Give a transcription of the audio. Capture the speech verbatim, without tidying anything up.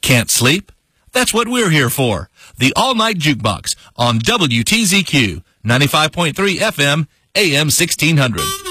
Can't sleep? That's what we're here for. The All Night Jukebox on W T Z Q, ninety-five point three F M, A M sixteen hundred.